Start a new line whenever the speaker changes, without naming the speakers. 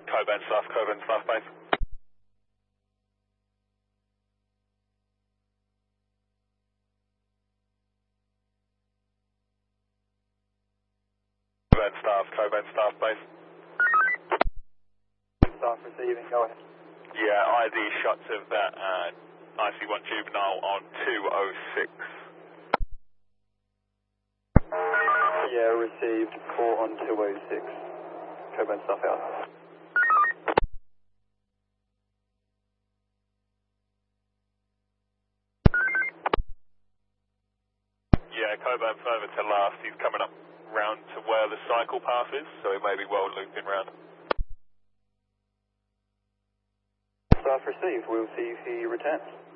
Coburn staff base. Coburn staff base.
Staff receiving, go ahead.
Yeah, ID shots of that IC1 juvenile on 206.
Yeah, received 4 on 206. Coburn staff out.
Yeah, Coburn further to last. He's coming up round to where the cycle path is, so he may be well looping round.
Staff received, we'll see if he returns.